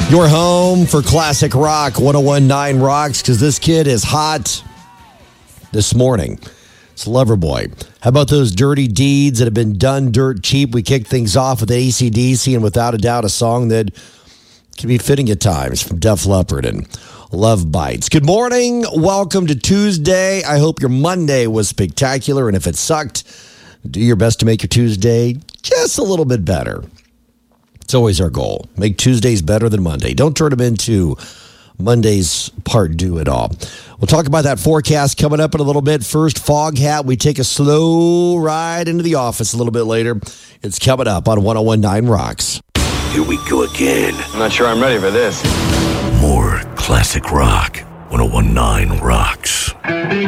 Your home for classic rock, 1019 Rocks, because this kid is hot this morning. It's Loverboy. How about those dirty deeds that have been done dirt cheap? We kick things off with AC/DC and without a doubt a song that can be fitting at times from Def Leppard and Love Bites. Good morning. Welcome to Tuesday. I hope your Monday was spectacular, and if it sucked, do your best to make your Tuesday just a little bit better. It's always our goal. Make Tuesdays better than Monday. Don't turn them into Monday's part due at all. We'll talk about that forecast coming up in a little bit. First, Fog Hat. We take a slow ride into the office a little bit later. It's coming up on 1019 Rocks. Here we go again. I'm not sure I'm ready for this. More classic rock. 1019 Rocks.